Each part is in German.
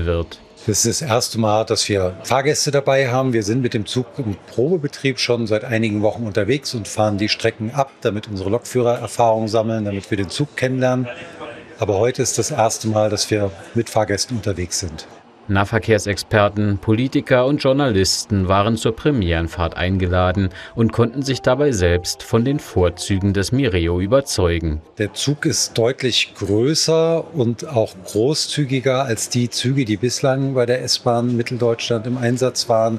betrieben wird. Das ist das erste Mal, dass wir Fahrgäste dabei haben. Wir sind mit dem Zug im Probebetrieb schon seit einigen Wochen unterwegs und fahren die Strecken ab, damit unsere Lokführer Erfahrung sammeln, damit wir den Zug kennenlernen. Aber heute ist das erste Mal, dass wir mit Fahrgästen unterwegs sind. Nahverkehrsexperten, Politiker und Journalisten waren zur Premierenfahrt eingeladen und konnten sich dabei selbst von den Vorzügen des Mireo überzeugen. Der Zug ist deutlich größer und auch großzügiger als die Züge, die bislang bei der S-Bahn Mitteldeutschland im Einsatz waren.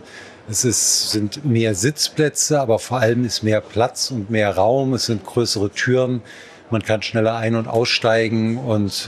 Sind mehr Sitzplätze, aber vor allem ist mehr Platz und mehr Raum. Es sind größere Türen. Man kann schneller ein- und aussteigen und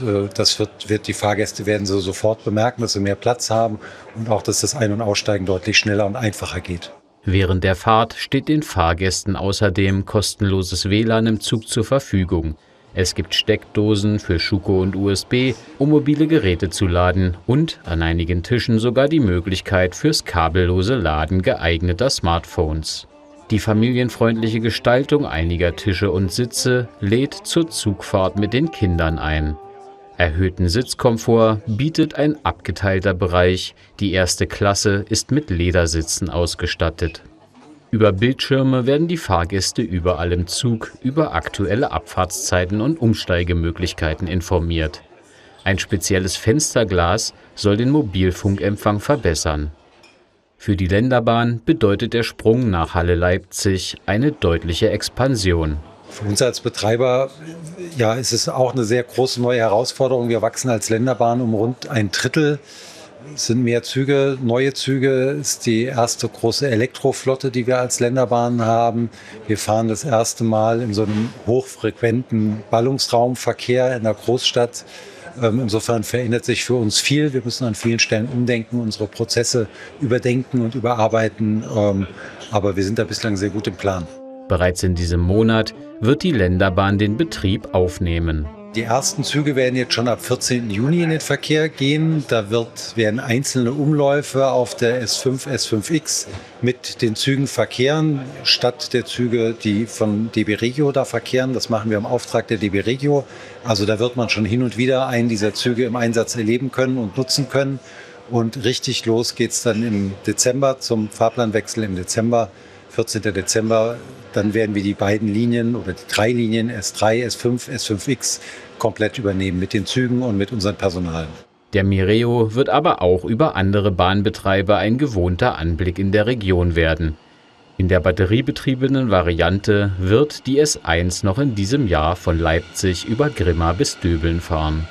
die Fahrgäste werden so sofort bemerken, dass sie mehr Platz haben und auch, dass das Ein- und Aussteigen deutlich schneller und einfacher geht. Während der Fahrt steht den Fahrgästen außerdem kostenloses WLAN im Zug zur Verfügung. Es gibt Steckdosen für Schuko und USB, um mobile Geräte zu laden und an einigen Tischen sogar die Möglichkeit fürs kabellose Laden geeigneter Smartphones. Die familienfreundliche Gestaltung einiger Tische und Sitze lädt zur Zugfahrt mit den Kindern ein. Erhöhten Sitzkomfort bietet ein abgeteilter Bereich. Die erste Klasse ist mit Ledersitzen ausgestattet. Über Bildschirme werden die Fahrgäste überall im Zug über aktuelle Abfahrtszeiten und Umsteigemöglichkeiten informiert. Ein spezielles Fensterglas soll den Mobilfunkempfang verbessern. Für die Länderbahn bedeutet der Sprung nach Halle Leipzig eine deutliche Expansion. Für uns als Betreiber ist es auch eine sehr große neue Herausforderung. Wir wachsen als Länderbahn um rund 1/3. Es sind mehr Züge, neue Züge. Es ist die erste große Elektroflotte, die wir als Länderbahn haben. Wir fahren das erste Mal in so einem hochfrequenten Ballungsraumverkehr in der Großstadt. Insofern verändert sich für uns viel. Wir müssen an vielen Stellen umdenken, unsere Prozesse überdenken und überarbeiten. Aber wir sind da bislang sehr gut im Plan. Bereits in diesem Monat wird die Länderbahn den Betrieb aufnehmen. Die ersten Züge werden jetzt schon ab 14. Juni in den Verkehr gehen. Werden einzelne Umläufe auf der S5, S5X mit den Zügen verkehren, statt der Züge, die von DB Regio da verkehren. Das machen wir im Auftrag der DB Regio. Also da wird man schon hin und wieder einen dieser Züge im Einsatz erleben können und nutzen können. Und richtig los geht's dann im Dezember zum Fahrplanwechsel im Dezember. 14. Dezember, dann werden wir die beiden Linien oder die 3 Linien S3, S5, S5X komplett übernehmen mit den Zügen und mit unserem Personal. Der Mireo wird aber auch über andere Bahnbetreiber ein gewohnter Anblick in der Region werden. In der batteriebetriebenen Variante wird die S1 noch in diesem Jahr von Leipzig über Grimma bis Döbeln fahren.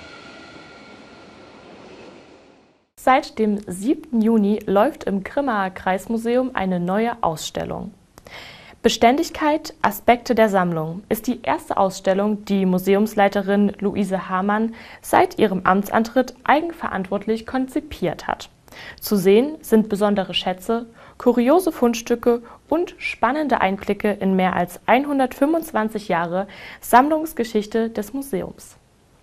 Seit dem 7. Juni läuft im Grimmaer Kreismuseum eine neue Ausstellung. Beständigkeit, Aspekte der Sammlung ist die erste Ausstellung, die Museumsleiterin Luise Hamann seit ihrem Amtsantritt eigenverantwortlich konzipiert hat. Zu sehen sind besondere Schätze, kuriose Fundstücke und spannende Einblicke in mehr als 125 Jahre Sammlungsgeschichte des Museums.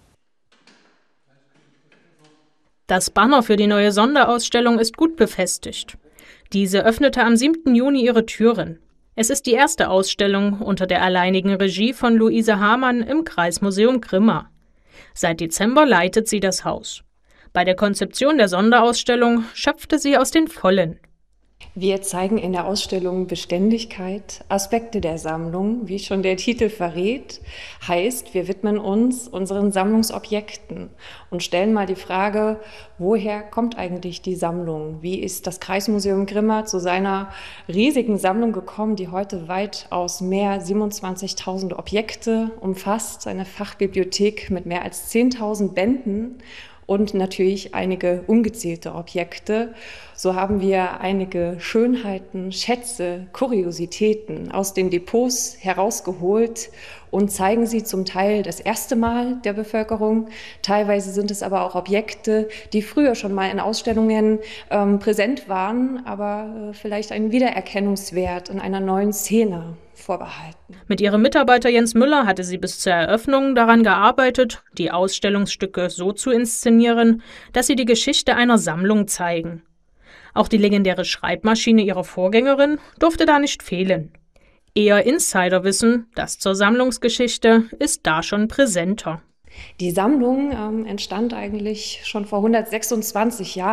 Das Banner für die neue Sonderausstellung ist gut befestigt. Diese öffnete am 7. Juni ihre Türen. Es ist die erste Ausstellung unter der alleinigen Regie von Luise Hamann im Kreismuseum Grimma. Seit Dezember leitet sie das Haus. Bei der Konzeption der Sonderausstellung schöpfte sie aus den Vollen. Wir zeigen in der Ausstellung Beständigkeit, Aspekte der Sammlung, wie schon der Titel verrät. Heißt, wir widmen uns unseren Sammlungsobjekten und stellen mal die Frage, woher kommt eigentlich die Sammlung? Wie ist das Kreismuseum Grimma zu seiner riesigen Sammlung gekommen, die heute weitaus mehr 27.000 Objekte umfasst, eine Fachbibliothek mit mehr als 10.000 Bänden und natürlich einige ungezählte Objekte. So haben wir einige Schönheiten, Schätze, Kuriositäten aus den Depots herausgeholt und zeigen sie zum Teil das erste Mal der Bevölkerung. Teilweise sind es aber auch Objekte, die früher schon mal in Ausstellungen präsent waren, aber vielleicht einen Wiedererkennungswert in einer neuen Szene vorbehalten. Mit ihrem Mitarbeiter Jens Müller hatte sie bis zur Eröffnung daran gearbeitet, die Ausstellungsstücke so zu inszenieren, dass sie die Geschichte einer Sammlung zeigen. Auch die legendäre Schreibmaschine ihrer Vorgängerin durfte da nicht fehlen. Eher Insiderwissen, das zur Sammlungsgeschichte, ist da schon präsenter. Die Sammlung entstand eigentlich schon vor 126 Jahren.